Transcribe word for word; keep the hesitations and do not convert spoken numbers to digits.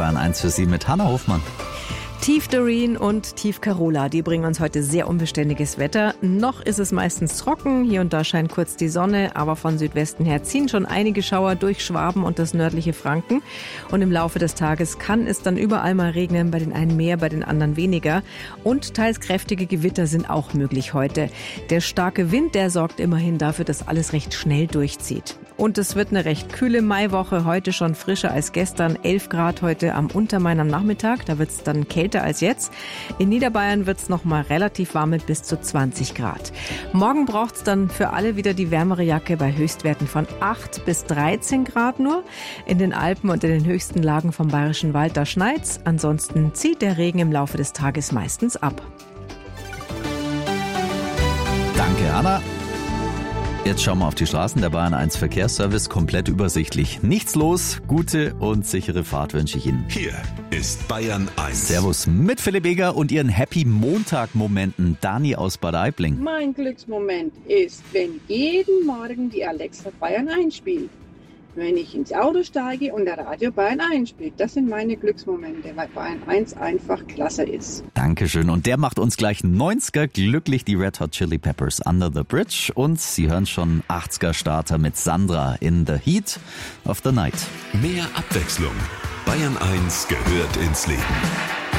Bayern eins für Sie mit Hanna Hofmann. Tief Doreen und Tief Carola, die bringen uns heute sehr unbeständiges Wetter. Noch ist es meistens trocken, hier und da scheint kurz die Sonne, aber von Südwesten her ziehen schon einige Schauer durch Schwaben und das nördliche Franken. Und im Laufe des Tages kann es dann überall mal regnen, bei den einen mehr, bei den anderen weniger. Und teils kräftige Gewitter sind auch möglich heute. Der starke Wind, der sorgt immerhin dafür, dass alles recht schnell durchzieht. Und es wird eine recht kühle Maiwoche, heute schon frischer als gestern. elf Grad heute am Untermain am Nachmittag, da wird es dann kälter als jetzt. In Niederbayern wird es noch mal relativ warm mit bis zu zwanzig Grad. Morgen braucht es dann für alle wieder die wärmere Jacke bei Höchstwerten von acht bis dreizehn Grad nur. In den Alpen und in den höchsten Lagen vom Bayerischen Wald, da schneit's. Ansonsten zieht der Regen im Laufe des Tages meistens ab. Danke, Anna. Jetzt schauen wir auf die Straßen. Der Bayern eins Verkehrsservice, komplett übersichtlich. Nichts los, gute und sichere Fahrt wünsche ich Ihnen. Hier ist Bayern eins. Servus mit Philipp Eger und Ihren Happy-Montag-Momenten. Dani aus Bad Aibling. Mein Glücksmoment ist, wenn jeden Morgen die Alexa Bayern eins spielt. Wenn ich ins Auto steige und der Radio Bayern eins spielt. Das sind meine Glücksmomente, weil Bayern eins einfach klasse ist. Dankeschön. Und der macht uns gleich neunziger glücklich, die Red Hot Chili Peppers, Under the Bridge. Und Sie hören schon achtziger Starter mit Sandra in the Heat of the Night. Mehr Abwechslung. Bayern eins gehört ins Leben.